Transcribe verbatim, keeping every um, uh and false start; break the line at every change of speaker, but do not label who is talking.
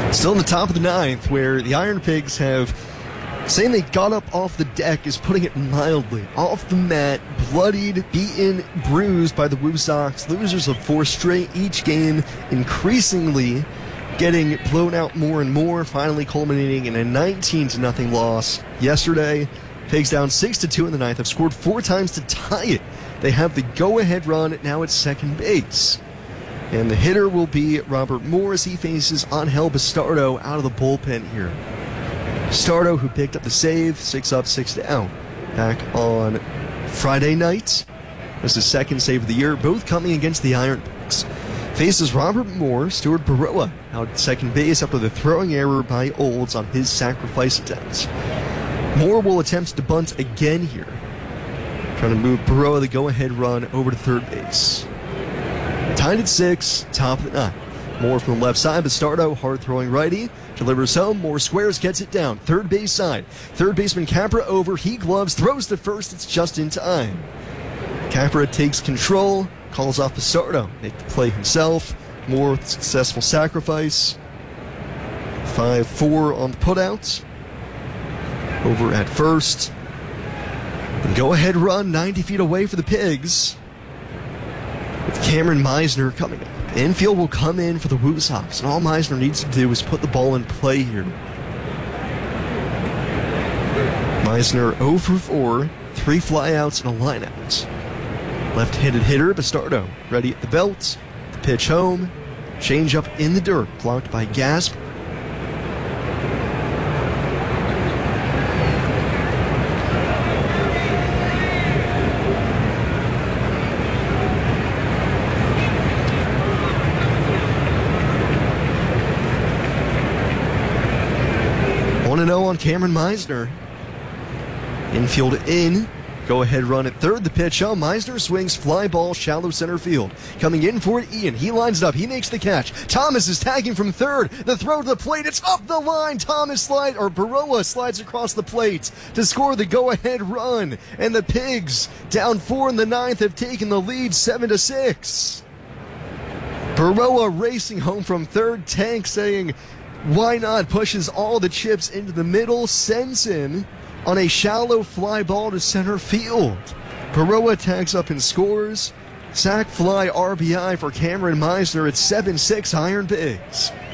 Still in the top of the ninth, where the Iron Pigs have saying they got up off the deck is putting it mildly. Off the mat, bloodied, beaten, bruised by the Woo Sox. Losers of four straight, each game increasingly getting blown out more and more, finally culminating in a nineteen to nothing loss yesterday. Pigs down six to two in the ninth, have scored four times to tie it. They have the go-ahead run now at second base. And the hitter will be Robert Moore as he faces Angel Bastardo out of the bullpen here. Bastardo, who picked up the save, six up, six down, back on Friday night. That's his second save of the year, both coming against the Iron Pigs. Faces Robert Moore, Stuart Baroa out at second base after the throwing error by Olds on his sacrifice attempt. Moore will attempt to bunt again here, trying to move Baroa the go-ahead run over to third base. Tied at six, top of the ninth. Moore from the left side, Bastardo, hard-throwing righty, delivers home. Moore squares, gets it down. Third base side. Third baseman Capra over. He gloves, throws to first. It's just in time. Capra takes control, calls off Bastardo. Make the play himself. Moore with successful sacrifice. five four on the putouts. Over at first. The go-ahead run ninety feet away for the Pigs, with Cameron Meisner coming up. The infield will come in for the Woo Sox, and all Meisner needs to do is put the ball in play here. Meisner oh for four, three flyouts and a lineout. Left-handed hitter, Bastardo, ready at the belt. The pitch home. Change up in the dirt, blocked by Gasp. one and oh on Cameron Meisner. Infield in. Go-ahead run at third. The pitch home. Meisner swings. Fly ball. Shallow center field. Coming in for it, Ian. He lines it up. He makes the catch. Thomas is tagging from third. The throw to the plate. It's up the line. Thomas slides, or Baroa slides across the plate to score the go-ahead run. And the Pigs, down four in the ninth, have taken the lead seven to six. Baroa racing home from third. Tank saying, why not? Pushes all the chips into the middle, sends him on a shallow fly ball to center field. Baroa tags up and scores. Sack fly R B I for Cameron Meisner at seven six Iron Pigs.